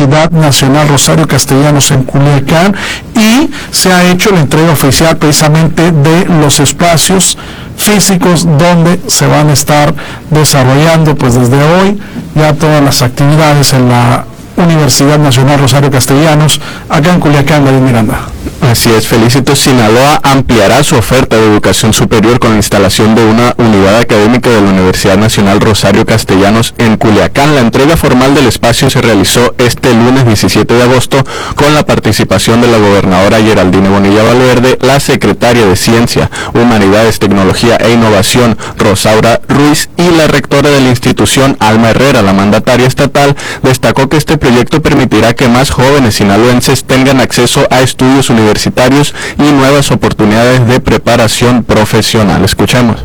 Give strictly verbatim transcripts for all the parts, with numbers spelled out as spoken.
Universidad Nacional Rosario Castellanos en Culiacán, y se ha hecho la entrega oficial precisamente de los espacios físicos donde se van a estar desarrollando pues desde hoy ya todas las actividades en la Universidad Nacional Rosario Castellanos, acá en Culiacán. David Miranda. Así es, Felicitos. Sinaloa ampliará su oferta de educación superior con la instalación de una unidad académica de la Universidad Nacional Rosario Castellanos en Culiacán. La entrega formal del espacio se realizó este lunes diecisiete de agosto con la participación de la gobernadora Geraldine Bonilla Valverde, la secretaria de Ciencia, Humanidades, Tecnología e Innovación, Rosaura Ruiz, y la rectora de la institución, Alma Herrera. La mandataria estatal destacó que este proyecto permitirá que más jóvenes sinaloenses tengan acceso a estudios universitarios y nuevas oportunidades de preparación profesional. Escuchemos.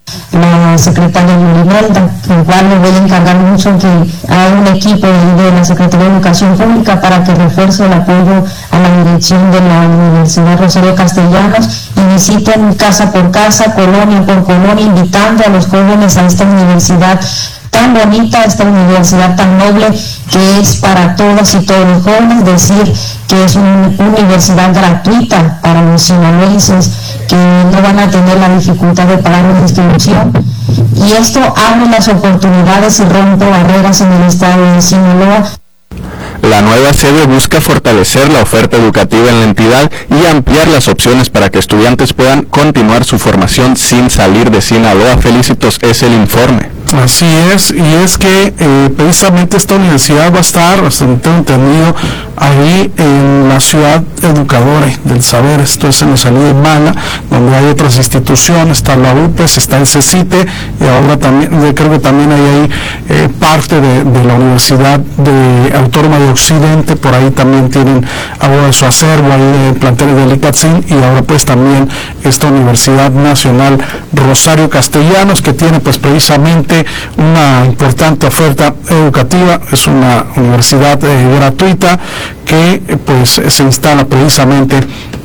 La secretaria Yurimelda, igual le voy a encargar mucho que haya un equipo de la Secretaría de Educación Pública para que refuerce el apoyo a la dirección de la Universidad Rosario Castellanos y visiten casa por casa, colonia por colonia, invitando a los jóvenes a esta universidad tan bonita, esta universidad tan noble que es para todas y todos los jóvenes, decir que es una universidad gratuita para los sinaloenses que no van a tener la dificultad de pagar una inscripción, y esto abre las oportunidades y rompe barreras en el estado de Sinaloa. La nueva sede busca fortalecer la oferta educativa en la entidad y ampliar las opciones para que estudiantes puedan continuar su formación sin salir de Sinaloa. Felicitos, es el informe. Así es, y es que eh, precisamente esta universidad va a estar, hasta donde tengo entendido, ahí en la ciudad educadora del saber. Esto es en la salida de Mala, donde hay otras instituciones, está la U P E S, está el CECITE, y ahora también, creo que también hay ahí eh, parte de, de la Universidad de Autónoma de Occidente, por ahí también tienen algo de su acervo, ahí de planteles de Licatzin, y ahora pues también esta Universidad Nacional Rosario Castellanos, que tiene pues precisamente una importante oferta educativa. Es una universidad eh, gratuita que eh, pues se instala precisamente